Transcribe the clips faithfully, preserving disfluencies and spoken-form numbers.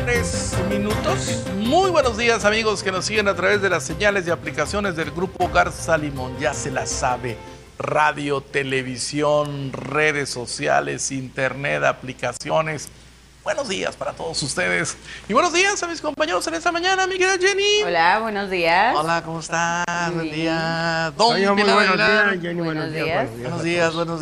tres minutos. Muy buenos días, amigos que nos siguen a través de las señales y aplicaciones del Grupo Garza Limón. Ya se la sabe. Radio, televisión, redes sociales, internet, aplicaciones. Buenos días para todos ustedes. Y buenos días a mis compañeros en esta mañana, mi querida Jenny. Hola, buenos días. Hola, ¿cómo estás? Buen día. Don Oye, muy buenos días, Jenny. Buenos, buenos días. días. Buenos días, buenos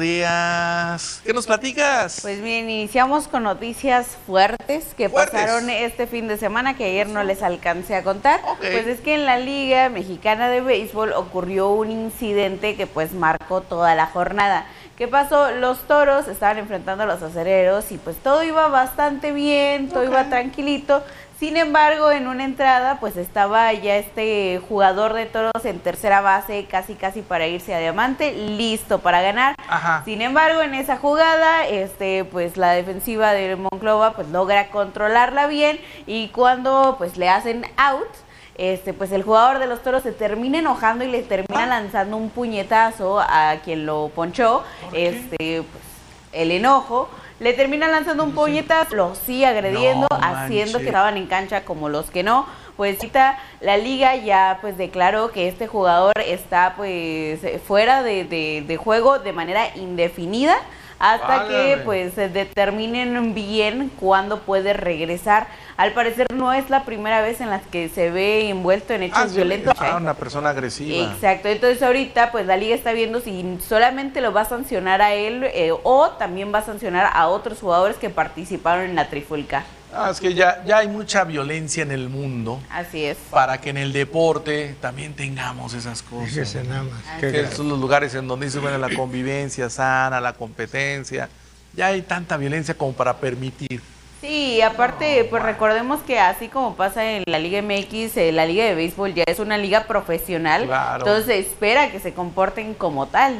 días. ¿Qué nos platicas? Pues bien, iniciamos con noticias fuertes que fuertes. pasaron este fin de semana, que ayer no les alcancé a contar. Okay. Pues es que en la Liga Mexicana de Béisbol ocurrió un incidente que pues marcó toda la jornada. ¿Qué pasó? Los Toros estaban enfrentando a los Acereros y pues todo iba bastante bien, todo okay. iba tranquilito. Sin embargo, en una entrada pues estaba ya este jugador de Toros en tercera base, casi casi para irse a diamante, listo para ganar. Ajá. Sin embargo, en esa jugada, este pues la defensiva de Monclova pues logra controlarla bien, y cuando pues le hacen out, Este, pues el jugador de los Toros se termina enojando y le termina lanzando un puñetazo a quien lo ponchó. Este, pues, el enojo, le termina lanzando un puñetazo, lo sigue agrediendo, no, haciendo que estaban en cancha como los que no. Pues ahorita la liga ya pues declaró que este jugador está pues fuera de, de, de juego de manera indefinida, hasta vale. que pues se determinen bien cuándo puede regresar. Al parecer no es la primera vez en la que se ve envuelto en hechos ah, violentos. Ah, una persona agresiva. Exacto, entonces ahorita pues la liga está viendo si solamente lo va a sancionar a él eh, o también va a sancionar a otros jugadores que participaron en la trifulca. Ah, es que ya, ya hay mucha violencia en el mundo. Así es. Para que en el deporte también tengamos esas cosas. Fíjese nada más. Que que son los lugares en donde dice, bueno, la convivencia sana, la competencia. Ya hay tanta violencia como para permitir. Sí, aparte, pues recordemos que así como pasa en la Liga M X, eh, la Liga de Béisbol ya es una liga profesional. Claro. Entonces se espera que se comporten como tal.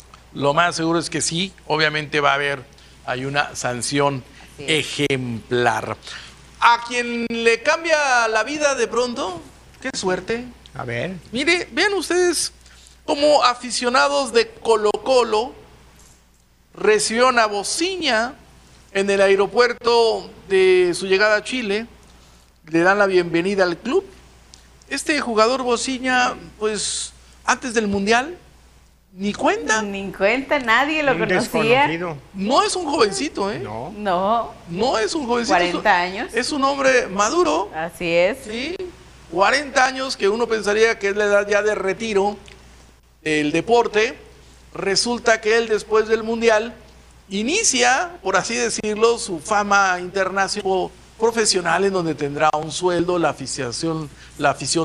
Lo más seguro es que sí, obviamente va a haber, hay una sanción ejemplar. A quien le cambia la vida de pronto, qué suerte. A ver. Mire, vean ustedes, como aficionados de Colo-Colo recibieron a Bociña en el aeropuerto de su llegada a Chile, le dan la bienvenida al club. Este jugador Bociña, pues antes del Mundial, ni cuenta. Ni cuenta, nadie lo conocía. No es un jovencito, ¿eh? No. No. No es un jovencito. cuarenta años. Es un hombre maduro. Así es. Sí, cuarenta años, que uno pensaría que es la edad ya de retiro del deporte. Resulta que él, después del Mundial, inicia, por así decirlo, su fama internacional profesional, en donde tendrá un sueldo, la afición, la afición